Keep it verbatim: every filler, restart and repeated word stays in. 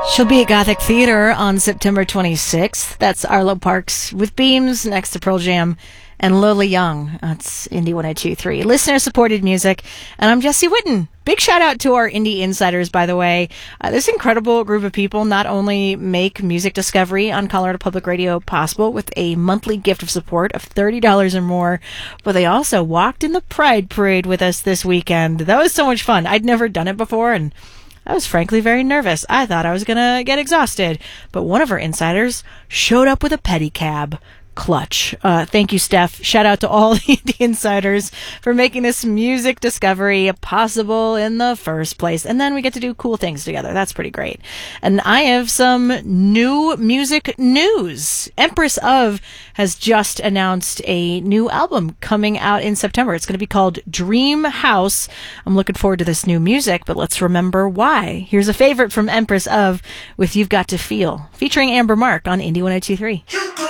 She'll be at Gothic Theater on September twenty-sixth. That's Arlo Parks with Beams next to Pearl Jam and Lola Young. That's Indie one oh two point three. Listener-supported music. And I'm Jesse Whitten. Big shout out to our Indie Insiders, by the way. Uh, this incredible group of people not only make music discovery on Colorado Public Radio possible with a monthly gift of support of thirty dollars or more, but they also walked in the Pride Parade with us this weekend. That was so much fun. I'd never done it before, and I was frankly very nervous. I thought I was going to get exhausted. But one of our insiders showed up with a pedicab. Clutch. Uh, thank you, Steph. Shout out to all the Indie Insiders for making this music discovery possible in the first place. And then we get to do cool things together. That's pretty great. And I have some new music news. Empress of has just announced a new album coming out in September. It's going to be called Dream House. I'm looking forward to this new music, but let's remember why. Here's a favorite from Empress of with You've Got to Feel, featuring Amber Mark on Indie one oh two point three.